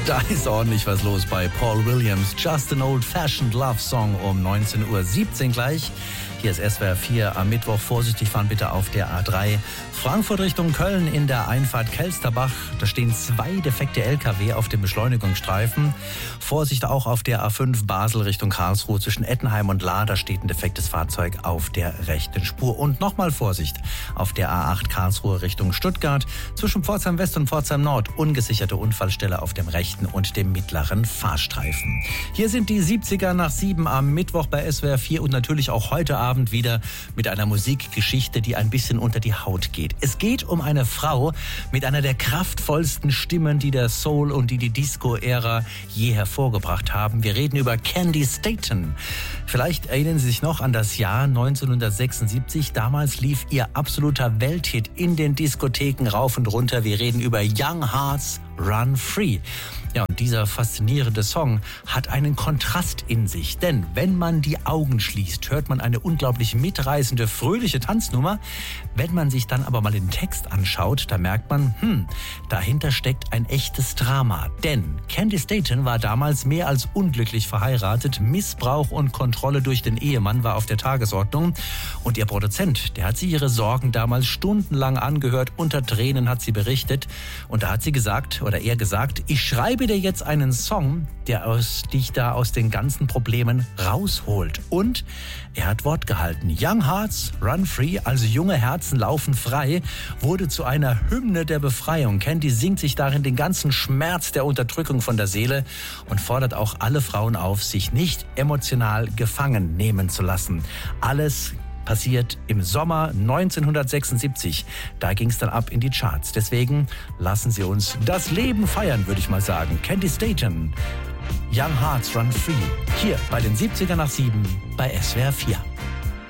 Da ist ordentlich was los bei Paul Williams. Just an Old-Fashioned Love Song um 19:17 Uhr gleich. Hier ist SWR 4 am Mittwoch. Vorsichtig fahren bitte auf der A3. Frankfurt Richtung Köln in der Einfahrt Kelsterbach. Da stehen 2 defekte LKW auf dem Beschleunigungsstreifen. Vorsicht auch auf der A5 Basel Richtung Karlsruhe zwischen Ettenheim und Lahr. Da steht ein defektes Fahrzeug auf der rechten Spur. Und nochmal Vorsicht auf der A8 Karlsruhe Richtung Stuttgart zwischen Pforzheim West und Pforzheim Nord. Ungesicherte Unfallstelle auf dem rechten und dem mittleren Fahrstreifen. Hier sind die 70er nach 7 am Mittwoch bei SWR 4 und natürlich auch heute Abend wieder mit einer Musikgeschichte, die ein bisschen unter die Haut geht. Es geht um eine Frau mit einer der kraftvollsten Stimmen, die der Soul und die Disco-Ära je hervorgebracht haben. Wir reden über Candi Staton. Vielleicht erinnern Sie sich noch an das Jahr 1976. Damals lief ihr absoluter Welthit in den Diskotheken rauf und runter. Wir reden über Young Hearts Run Free. Ja, und dieser faszinierende Song hat einen Kontrast in sich. Denn wenn man die Augen schließt, hört man eine unglaublich mitreißende, fröhliche Tanznummer. Wenn man sich dann aber mal den Text anschaut, da merkt man, dahinter steckt ein echtes Drama. Denn Candi Staton war damals mehr als unglücklich verheiratet. Missbrauch und Kontrolle durch den Ehemann war auf der Tagesordnung. Und ihr Produzent, der hat sie ihre Sorgen damals stundenlang angehört. Unter Tränen hat sie berichtet. Und da hat sie gesagt, oder er gesagt, ich schreibe dir jetzt einen Song, der dich da aus den ganzen Problemen rausholt. Und er hat Wort gehalten. Young Hearts Run Free, also junge Herzen laufen frei, wurde zu einer Hymne der Befreiung. Candi singt sich darin den ganzen Schmerz der Unterdrückung von der Seele und fordert auch alle Frauen auf, sich nicht emotional gefangen nehmen zu lassen. Alles passiert im Sommer 1976. Da ging es dann ab in die Charts. Deswegen lassen Sie uns das Leben feiern, würde ich mal sagen. Candi Staton, Young Hearts Run Free. Hier bei den 70er nach 7 bei SWR 4.